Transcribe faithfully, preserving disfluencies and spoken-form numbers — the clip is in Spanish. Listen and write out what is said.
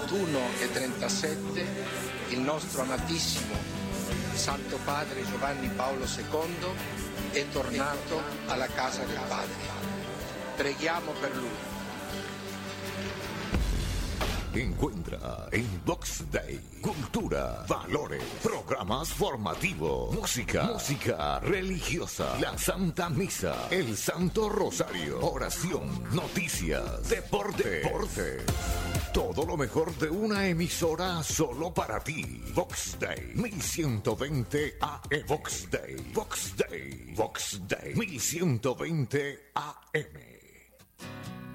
ventuno e trentasette il nostro amatissimo Santo Padre Giovanni Paolo secondo è tornato alla casa del Padre. Preghiamo per lui. Encuentra en Box Day cultura, valores, programas formativos, música, música religiosa, la Santa Misa, el Santo Rosario, oración, noticias, deporte, deporte. Todo lo mejor de una emisora solo para ti. Box Day mil ciento veinte A M. Box Day, Box Day, Box Day mil ciento veinte A M.